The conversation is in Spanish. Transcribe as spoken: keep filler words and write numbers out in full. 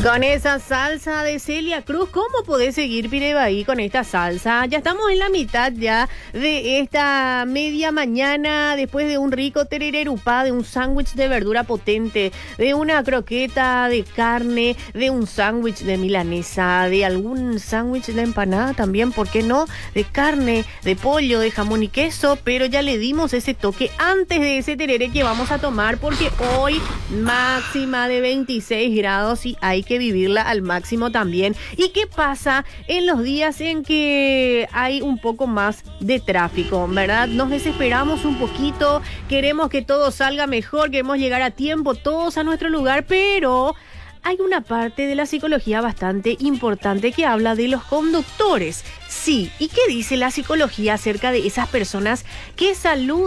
Con esa salsa de Celia Cruz, ¿cómo podés seguir, Pirebaí, con esta salsa? Ya estamos en la mitad ya de esta media mañana, después de un rico terererupá, de un sándwich de verdura potente, de una croqueta de carne, de un sándwich de milanesa, de algún sándwich de empanada también, ¿por qué no? De carne, de pollo, de jamón y queso, pero ya le dimos ese toque antes de ese tereré que vamos a tomar, porque hoy máxima de veintiséis grados y hay que vivirla al máximo también. ¿Y qué pasa en los días en que hay un poco más de tráfico, verdad? Nos desesperamos un poquito, queremos que todo salga mejor, queremos llegar a tiempo todos a nuestro lugar, pero hay una parte de la psicología bastante importante que habla de los conductores. Sí, ¿y qué dice la psicología acerca de esas personas que saludan